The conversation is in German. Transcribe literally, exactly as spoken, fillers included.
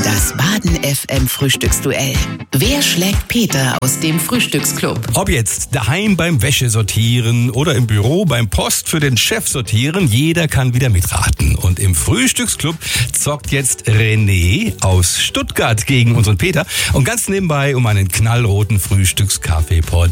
Das Baden F M Frühstücksduell. Wer schlägt Peter aus dem Frühstücksclub? Ob jetzt daheim beim Wäschesortieren oder im Büro beim Post für den Chef sortieren, jeder kann wieder mitraten. Und im Frühstücksclub zockt jetzt René aus Stuttgart gegen unseren Peter. Und ganz nebenbei um einen knallroten Frühstückskaffee